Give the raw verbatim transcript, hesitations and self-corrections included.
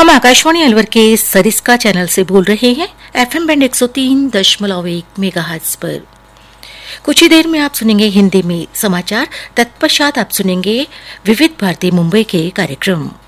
हम आकाशवाणी अलवर के सरिस्का चैनल से बोल रहे हैं एफएम बैंड एक सौ तीन दशमलव एक मेगाहर्ट्ज पर। कुछ ही देर में आप सुनेंगे हिंदी में समाचार, तत्पश्चात आप सुनेंगे विविध भारती मुंबई के कार्यक्रम।